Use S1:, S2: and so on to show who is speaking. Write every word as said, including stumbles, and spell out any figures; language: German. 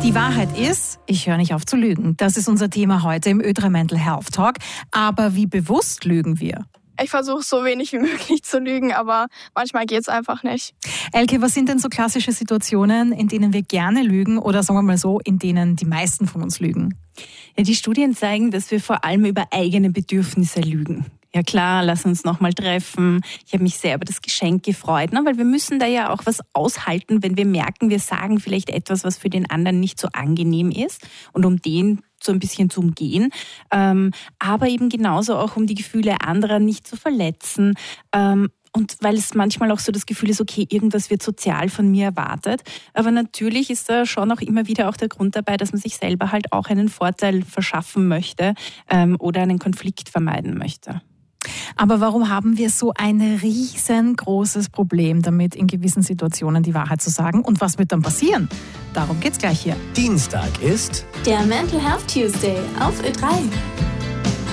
S1: Die Wahrheit ist, ich höre nicht auf zu lügen. Das ist unser Thema heute im Ö drei Mental Health Talk. Aber wie bewusst lügen wir?
S2: Ich versuche so wenig wie möglich zu lügen, aber manchmal geht es einfach nicht.
S1: Elke, was sind denn so klassische Situationen, in denen wir gerne lügen oder sagen wir mal so, in denen die meisten von uns lügen?
S3: Ja, die Studien zeigen, dass wir vor allem über eigene Bedürfnisse lügen. Ja klar, lass uns nochmal treffen. Ich habe mich sehr über das Geschenk gefreut, ne? Weil wir müssen da ja auch was aushalten, wenn wir merken, wir sagen vielleicht etwas, was für den anderen nicht so angenehm ist. Und um den so ein bisschen zu umgehen, ähm, aber eben genauso auch, um die Gefühle anderer nicht zu verletzen. Ähm, Und weil es manchmal auch so das Gefühl ist, okay, irgendwas wird sozial von mir erwartet. Aber natürlich ist da schon auch immer wieder auch der Grund dabei, dass man sich selber halt auch einen Vorteil verschaffen möchte ähm, oder einen Konflikt vermeiden möchte.
S1: Aber warum haben wir so ein riesengroßes Problem damit, in gewissen Situationen die Wahrheit zu sagen? Und was wird dann passieren? Darum geht's gleich hier.
S4: Dienstag ist
S5: der Mental Health Tuesday auf Ö drei.